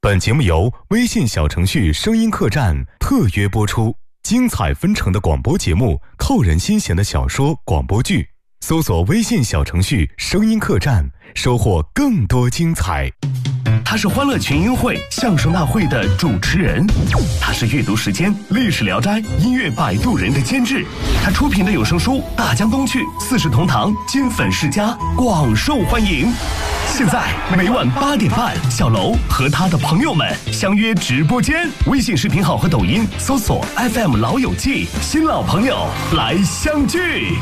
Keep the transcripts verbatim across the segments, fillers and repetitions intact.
本节目由微信小程序声音客栈特约播出，精彩纷呈的广播节目，扣人心弦的小说广播剧，搜索微信小程序声音客栈，收获更多精彩。 他是欢乐群英会相声大会的主持人，他是阅读时间历史聊斋音乐摆渡人的监制，他出品的有声书《大江东去》四世同堂金粉世家广受欢迎。现在每晚八点半，小楼和他的朋友们相约直播间，微信视频号和抖音搜索 F M 老友记，新老朋友来相聚。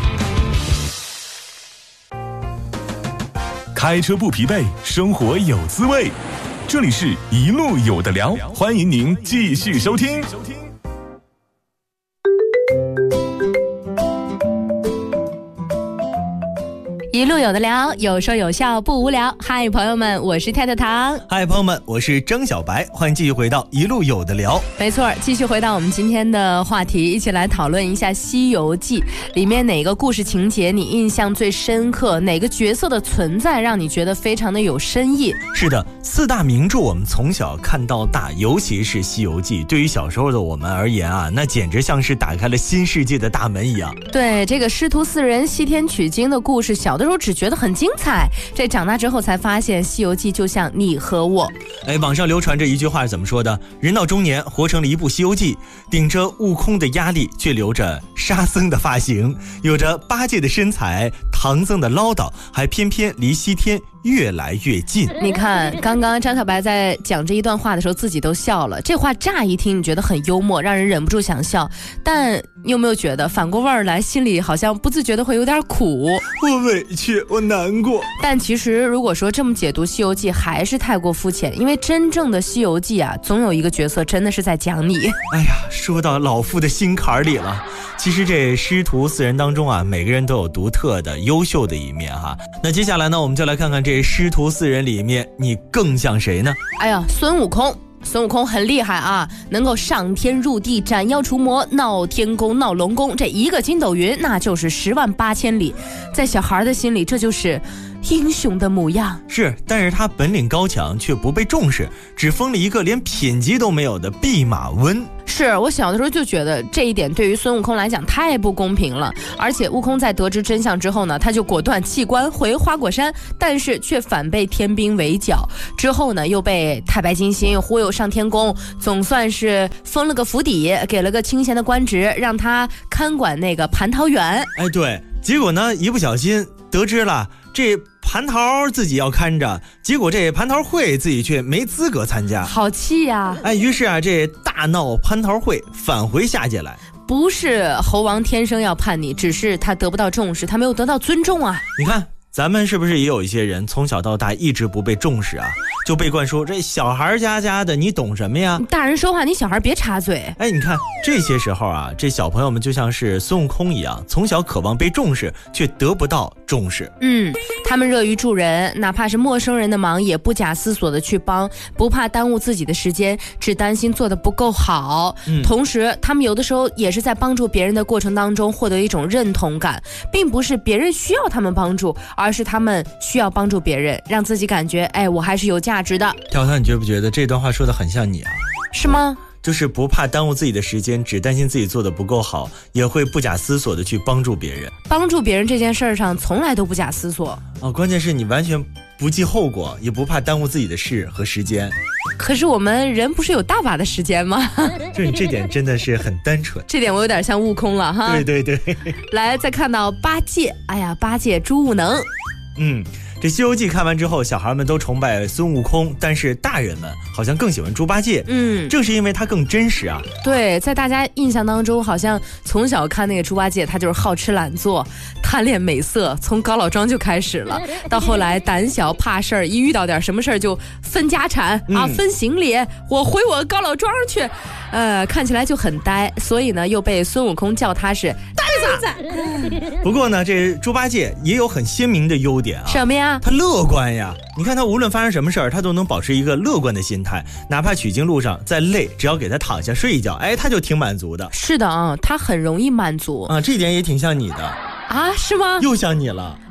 开车不疲惫，生活有滋味。这里是一路有的聊，欢迎您继续收听。 一路有的聊，有说有笑不无聊。嗨，朋友们，我是太太糖。 嗨，朋友们，我是张小白。欢迎继续回到一路有的聊。 没错，继续回到我们今天的话题，一起来讨论一下《西游记》里面哪个故事情节你印象最深刻，哪个角色的存在让你觉得非常的有深意。 是的，四大名著我们从小看到大，尤其是《西游记》，对于小时候的我们而言啊，那简直像是打开了新世界的大门一样。 对，这个师徒四人西天取经的故事，小的时候只觉得很精彩，这长大之后才发现《西游记》就像你和我。 哎，网上流传着一句话是怎么说的？人到中年活成了一部《西游记》，顶着悟空的压力，却留着沙僧的发型，有着八戒的身材，唐僧的唠叨，还偏偏离西天越来越近。 你看，刚刚张小白在讲这一段话的时候，自己都笑了。这话乍一听你觉得很幽默，让人忍不住想笑，但你有没有觉得反过味儿来，心里好像不自觉的会有点苦？ 我委屈，我难过。 但其实如果说这么解读《西游记》，还是太过肤浅，因为真正的《西游记》啊，总有一个角色真的是在讲你。 哎呀，说到老夫的心坎里了。其实这师徒四人当中啊，每个人都有独特的优秀的一面哈。那接下来呢，我们就来看看这师徒四人里面你更像谁呢？ 哎呀，孙悟空。孙悟空很厉害啊，能够上天入地，斩妖除魔，闹天宫闹龙宫，这一个筋斗云那就是十万八千里，在小孩的心里这就是英雄的模样。 是，但是他本领高强却不被重视，只封了一个连品级都没有的弼马温。 是，我小的时候就觉得这一点对于孙悟空来讲太不公平了，而且悟空在得知真相之后呢，他就果断弃官回花果山，但是却反被天兵围剿，之后呢又被太白金星忽悠上天宫，总算是封了个府邸，给了个清闲的官职，让他看管那个蟠桃园。 哎，对，结果呢一不小心得知了这蟠桃自己要看着，结果这蟠桃会自己却没资格参加， 好气呀！ 哎，于是啊，这大闹蟠桃会，返回下界来。 不是猴王天生要叛逆，只是他得不到重视，他没有得到尊重啊。 你看咱们是不是也有一些人从小到大一直不被重视啊，就被灌输这小孩家家的，你懂什么呀？ 大人说话你小孩别插嘴。 哎，你看这些时候啊，这小朋友们就像是孙悟空一样，从小渴望被重视，却得不到重视。 嗯，他们乐于助人，哪怕是陌生人的忙也不假思索的去帮，不怕耽误自己的时间，只担心做得不够好。嗯，同时他们有的时候也是在帮助别人的过程当中获得一种认同感，并不是别人需要他们帮助，而是他们需要帮助别人，让自己感觉哎，我还是有价值的。 跳跳，你觉不觉得这段话说的很像你啊？ 是吗？ 就是不怕耽误自己的时间，只担心自己做的不够好，也会不假思索的去帮助别人。 帮助别人这件事上从来都不假思索哦，关键是你完全不计后果，也不怕耽误自己的事和时间。 可是我们人不是有大把的时间吗？ 就你这点真的是很单纯。 这点我有点像悟空了哈。 对对对。 来，再看到八戒，哎呀，八戒猪悟能。 嗯，这《西游记》看完之后，小孩们都崇拜孙悟空，但是大人们好像更喜欢猪八戒。嗯，正是因为他更真实啊。 对，在大家印象当中，好像从小看那个猪八戒，他就是好吃懒做，贪恋美色，从高老庄就开始了，到后来胆小怕事儿，一遇到点什么事儿就分家产、嗯、啊，分行李，我回我高老庄去，呃，看起来就很呆，所以呢，又被孙悟空叫他是呆子。 不过呢，这猪八戒也有很鲜明的优点啊。 什么呀？ 他乐观呀！你看他无论发生什么事儿，他都能保持一个乐观的心态，哪怕取经路上再累，只要给他躺下睡一觉，哎，他就挺满足的。 是的啊，他很容易满足啊，这一点也挺像你的。 啊，是吗？ 又像你了。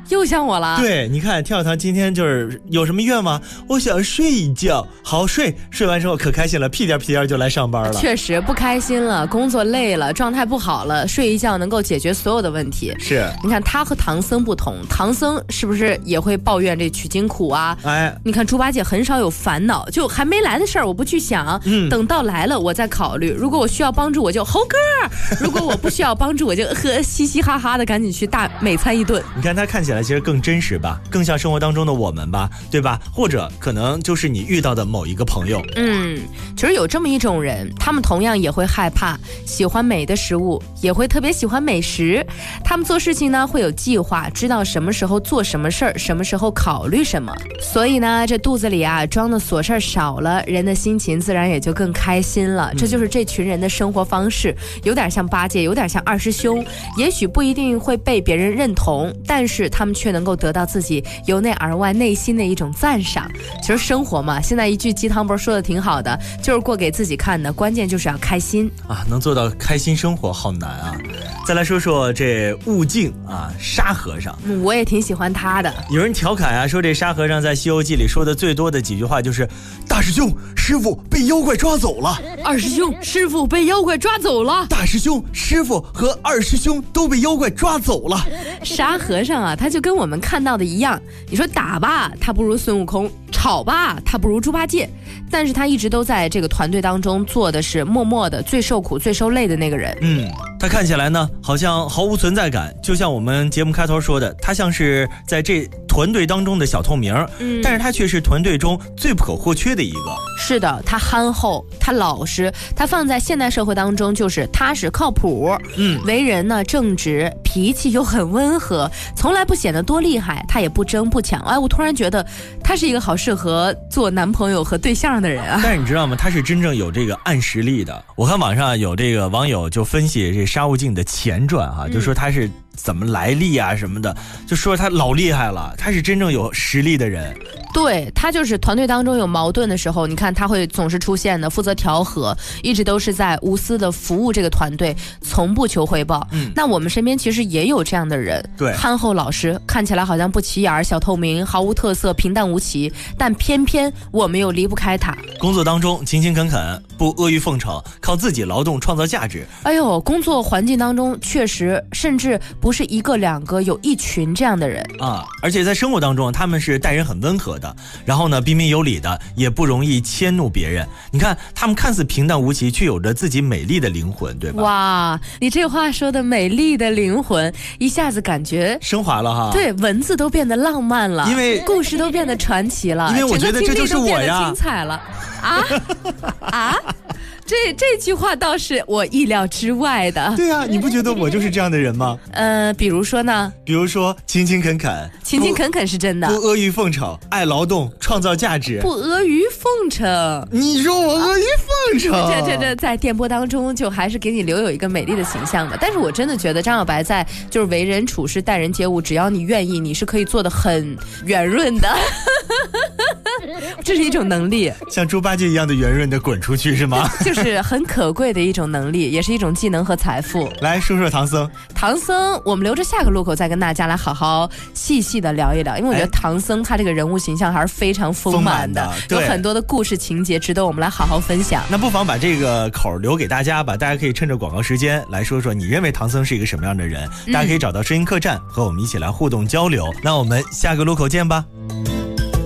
又像我了。 对，你看跳糖今天就是有什么愿望？我想睡一觉，好睡，睡完之后可开心了，屁颠屁颠就来上班了。 确实不开心了，工作累了，状态不好了，睡一觉能够解决所有的问题。 是， 你看他和唐僧不同，唐僧是不是也会抱怨这取经苦啊？ 哎， 你看猪八戒很少有烦恼，就还没来的事儿我不去想，嗯，等到来了我再考虑。如果我需要帮助，我就猴哥；如果我不需要帮助，我就呵嘻嘻哈哈的赶紧去大美餐一顿。 你看他看起来其实更真实吧，更像生活当中的我们吧，对吧？或者可能就是你遇到的某一个朋友。 嗯，其实有这么一种人，他们同样也会害怕，喜欢美的食物，也会特别喜欢美食。他们做事情呢会有计划，知道什么时候做什么事儿，什么时候考虑什么。所以呢，这肚子里啊装的琐事儿少了，人的心情自然也就更开心了。嗯、这就是这群人的生活方式，有点像八戒，有点像二师兄。也许不一定会被别人认同，但是他们却能够得到自己由内而外内心的一种赞赏。其实生活嘛，现在一句鸡汤不是说的挺好的，就是过给自己看的，关键就是要开心啊！能做到开心生活好难啊！再来说说这悟净啊，沙和尚、 嗯，我也挺喜欢他的。 有人调侃啊，说这沙和尚在《西游记》里说的最多的几句话就是：大师兄，师傅被妖怪抓走了； 二师兄，师傅被妖怪抓走了； 大师兄，师傅和二师兄都被妖怪抓走了。 沙和尚啊，他就跟我们看到的一样，你说打吧，他不如孙悟空；吵吧，他不如猪八戒。但是他一直都在这个团队当中做的是默默的最受苦最受累的那个人。 嗯，他看起来呢好像毫无存在感，就像我们节目开头说的，他像是在这团队当中的小透明，嗯，但是他却是团队中最不可或缺的一个。 是的，他憨厚，他老实，他放在现代社会当中就是踏实靠谱。嗯，为人呢正直，脾气又很温和，从来不显得多厉害，他也不争不抢。哎，我突然觉得他是一个好适合做男朋友和对象的人啊。 但是你知道吗？他是真正有这个暗实力的。我看网上有这个网友就分析这沙悟净的前传哈、啊，就说他是怎么来历啊什么的，就说他老厉害了，他是真正有实力的人。 对，他就是团队当中有矛盾的时候，你看他会总是出现的，负责调和，一直都是在无私的服务这个团队，从不求回报。嗯，那我们身边其实也有这样的人， 对， 憨厚老实，看起来好像不起眼，小透明，毫无特色，平淡无奇，但偏偏我们又离不开他。 工作当中勤勤恳恳，不阿谀奉承，靠自己劳动创造价值。 哎呦，工作环境当中确实，甚至不是一个两个，有一群这样的人啊！而且在生活当中，他们是待人很温和的，然后呢，彬彬有礼的，也不容易迁怒别人。你看，他们看似平淡无奇，却有着自己美丽的灵魂，对吧？ 哇，你这话说的美丽的灵魂，一下子感觉升华了哈。 对，文字都变得浪漫了， 因为故事都变得传奇了， 因为我觉得这就是我呀， 精彩了啊啊！这这句话倒是我意料之外的。 对啊，你不觉得我就是这样的人吗？ 呃，比如说呢？ 比如说勤勤恳恳， 勤勤恳恳是真的， 不阿谀奉承，爱劳动，创造价值， 不阿谀奉承。 你说我阿谀奉承？ 这这这在电波当中就还是给你留有一个美丽的形象的。但是我真的觉得张小白在就是为人处事、待人接物，只要你愿意，你是可以做得很圆润的。这是一种能力， 像猪八戒一样的圆润的滚出去是吗？ 就是很可贵的一种能力，也是一种技能和财富。 来说说唐僧。 唐僧，我们留着下个路口再跟大家来好好细细的聊一聊，因为我觉得唐僧他这个人物形象还是非常丰满的，有很多的故事情节值得我们来好好分享。 那不妨把这个口留给大家吧，大家可以趁着广告时间来说说你认为唐僧是一个什么样的人，嗯、大家可以找到声音客栈和我们一起来互动交流。那我们下个路口见吧。